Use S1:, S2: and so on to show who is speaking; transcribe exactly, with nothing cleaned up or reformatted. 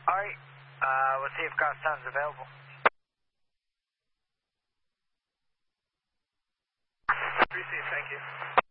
S1: Alright, uh, we'll see if Goffstown's available.
S2: Received, thank you.